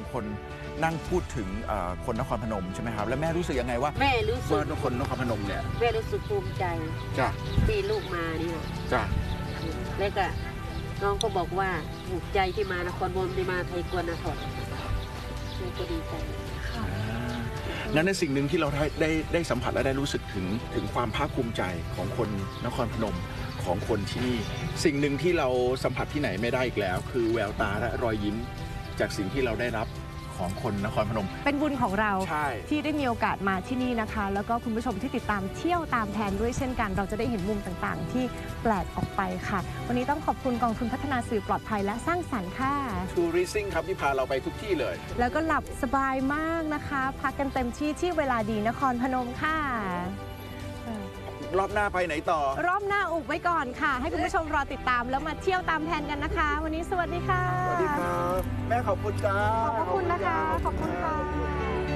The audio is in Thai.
คนนั่งพูดถึงคนนครพนมใช่ไหมครับแล้วแม่รู้สึกยังไงว่าแม่รู้สึกว่าคนนครพนมเนี่ยแม่รู้สึกภูมิใจจ้ะที่ลูกมานี่นะจ้ะแล้วก็น้องก็บอกว่าภูมิใจที่มานครพนมที่มาไทยกวนนครแม่ก็ดีใจงั้นในสิ่งหนึ่งที่เราได้สัมผัสและได้รู้สึกถึงความภาคภูมิใจของคนนครพนมของคนที่นี่สิ่งหนึ่งที่เราสัมผัสที่ไหนไม่ได้อีกแล้ว คือแววตาและรอยยิ้มจากสิ่งที่เราได้รับของคนนครพนมเป็นบุญของเราใช่ที่ได้มีโอกาสมาที่นี่นะคะแล้วก็คุณผู้ชมที่ติดตามเที่ยวตามแผนด้วยเช่นกันเราจะได้เห็นมุมต่างๆที่แปลกออกไปค่ะวันนี้ต้องขอบคุณกองทุนพัฒนาสื่อปลอดภัยและสร้างสรรค์ค่ะ Tourism ครับที่พาเราไปทุกที่เลยแล้วก็หลับสบายมากนะคะพักกันเต็มที่ที่เวลาดีนครพนมค่ะรอบหน้าไปไหนต่อรอบหน้าอุบไว้ก่อนค่ะให้คุณผู้ชมรอติดตามแล้วมาเที่ยวตามแผนกันนะคะวันนี้สวัสดีค่ะสวัสดีครับแม่ขอบคุณจ้าขอบคุณนะคะ